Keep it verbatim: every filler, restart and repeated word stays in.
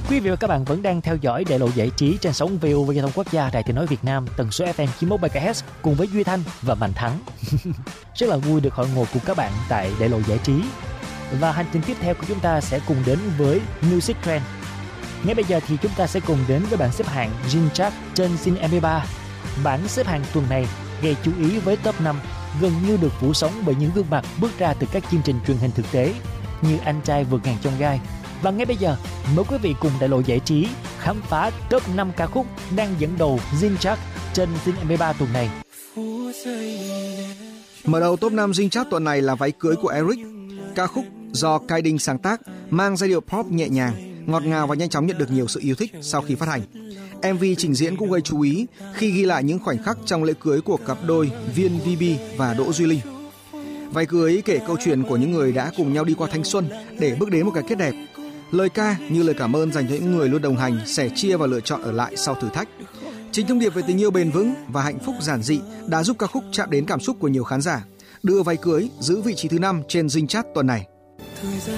Quý vị và các bạn vẫn đang theo dõi Đại lộ giải trí trên sóng vê o vê Giao thông Quốc gia Đài Tiếng nói Việt Nam, tần số ép em chín mươi mốt mê ga héc cùng với Duy Thanh và Mạnh Thắng. Rất là vui được hội ngộ cùng các bạn tại Đại lộ giải trí. Và hành trình tiếp theo của chúng ta sẽ cùng đến với Music Trend. Ngay bây giờ thì chúng ta sẽ cùng đến với bảng xếp hạng Zing Chart trên Zing em pê ba. Bảng xếp hạng tuần này gây chú ý với top năm gần như được phủ sóng bởi những gương mặt bước ra từ các chương trình truyền hình thực tế như Anh trai vượt ngàn chông gai. Và ngay bây giờ, mời quý vị cùng Đại lộ giải trí khám phá top năm ca khúc đang dẫn đầu Zing Chart trên Zing em pê ba tuần này. Mở đầu top năm Zing Chart tuần này là Váy cưới của Eric. Ca khúc do Kai Ding sáng tác, mang giai điệu pop nhẹ nhàng, ngọt ngào và nhanh chóng nhận được nhiều sự yêu thích sau khi phát hành. em vê trình diễn cũng gây chú ý khi ghi lại những khoảnh khắc trong lễ cưới của cặp đôi Viên vê bê và Đỗ Duy Linh. Váy cưới kể câu chuyện của những người đã cùng nhau đi qua thanh xuân để bước đến một cái kết đẹp. Lời ca như lời cảm ơn dành cho những người luôn đồng hành, sẻ chia và lựa chọn ở lại sau thử thách. Chính thông điệp về tình yêu bền vững và hạnh phúc giản dị đã giúp ca khúc chạm đến cảm xúc của nhiều khán giả, đưa Váy cưới giữ vị trí thứ năm trên Zing Chart tuần này.